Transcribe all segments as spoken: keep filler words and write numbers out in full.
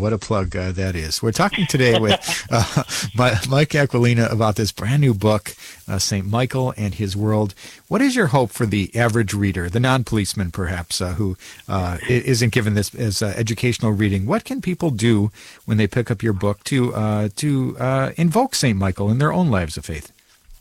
what a plug uh, that is. We're talking today with uh, Mike Aquilina about this brand new book, uh, Saint Michael and His World. What is your hope for the average reader, the non-policeman perhaps, uh, who uh, isn't given this as uh, educational reading? What can people do when they pick up your book to uh, to uh, invoke Saint Michael in their own lives of faith?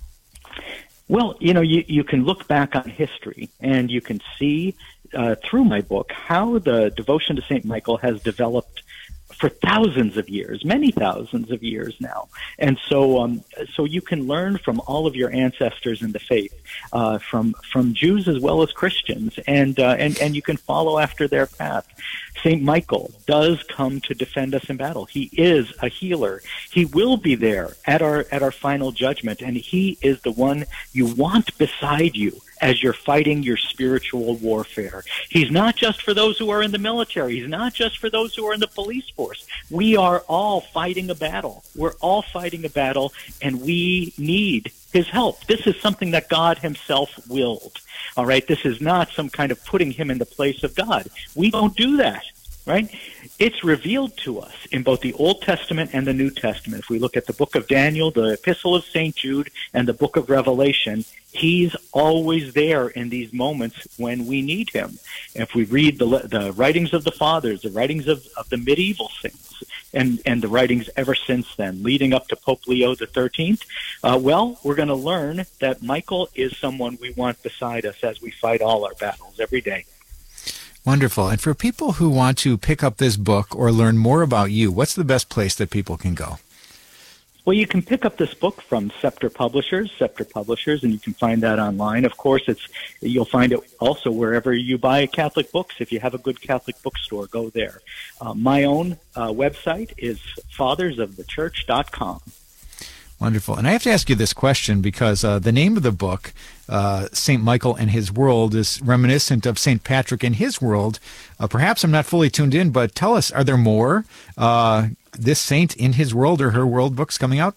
Well, you know, you, you can look back on history and you can see uh, through my book how the devotion to Saint Michael has developed for thousands of years, many thousands of years now. And so um, so you can learn from all of your ancestors in the faith, uh, from from Jews as well as Christians, and, uh, and, and you can follow after their path. Saint Michael does come to defend us in battle. He is a healer. He will be there at our at our final judgment, and he is the one you want beside you as you're fighting your spiritual warfare. He's not just for those who are in the military. He's not just for those who are in the police force. We are all fighting a battle. We're all fighting a battle, and we need his help. This is something that God himself willed. All right? This is not some kind of putting him in the place of God. We don't do that. Right? It's revealed to us in both the Old Testament and the New Testament. If we look at the book of Daniel, the epistle of Saint Jude, and the book of Revelation, he's always there in these moments when we need him. If we read the, the writings of the fathers, the writings of, of the medieval saints, and, and the writings ever since then, leading up to Pope Leo the thirteenth, uh, well, we're going to learn that Michael is someone we want beside us as we fight all our battles every day. Wonderful. And for people who want to pick up this book or learn more about you, what's the best place that people can go? Well, you can pick up this book from Scepter Publishers, Scepter Publishers, and you can find that online. Of course, it's you'll find it also wherever you buy Catholic books. If you have a good Catholic bookstore, go there. Uh, my own uh, website is fathers of the church dot com. Wonderful. And I have to ask you this question because uh, the name of the book, uh, Saint Michael and His World, is reminiscent of Saint Patrick and His World. Uh, perhaps I'm not fully tuned in, but tell us, are there more uh, this saint in his world or her world books coming out?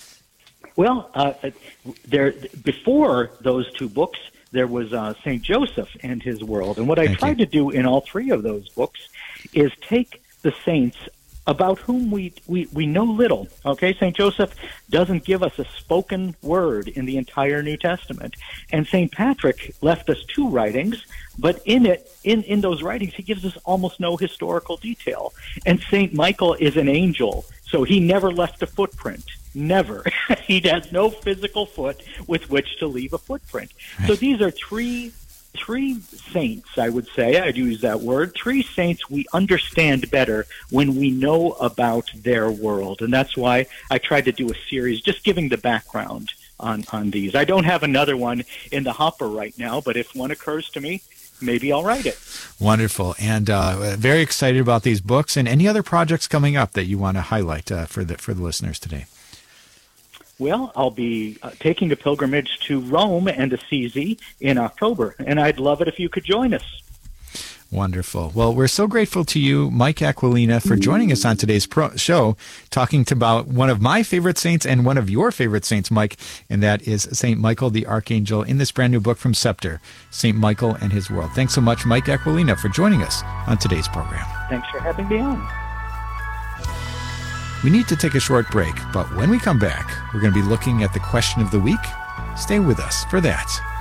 Well, uh, there before those two books, there was uh, Saint Joseph and His World. And what I Thank tried you. to do in all three of those books is take the saints about whom we, we, we know little. Okay, Saint Joseph doesn't give us a spoken word in the entire New Testament. And Saint Patrick left us two writings, but in it, in, in those writings, he gives us almost no historical detail. And Saint Michael is an angel, so he never left a footprint. Never. He has no physical foot with which to leave a footprint. Right. So these are three Three saints, I would say, I'd use that word, three saints we understand better when we know about their world. And that's why I tried to do a series just giving the background on, on these. I don't have another one in the hopper right now, but if one occurs to me, maybe I'll write it. Wonderful. And uh, very excited about these books and any other projects coming up that you want to highlight uh, for the for the listeners today. Well, I'll be uh, taking a pilgrimage to Rome and Assisi in October, and I'd love it if you could join us. Wonderful. Well, we're so grateful to you, Mike Aquilina, for joining us on today's pro- show, talking to about one of my favorite saints and one of your favorite saints, Mike, and that is Saint Michael the Archangel in this brand new book from Scepter, Saint Michael and His World. Thanks so much, Mike Aquilina, for joining us on today's program. Thanks for having me on. We need to take a short break, but when we come back, we're going to be looking at the question of the week. Stay with us for that.